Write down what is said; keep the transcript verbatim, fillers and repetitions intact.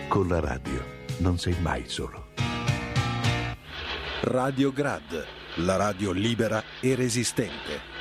Con la radio non sei mai solo. Radio Grad, la radio libera e resistente.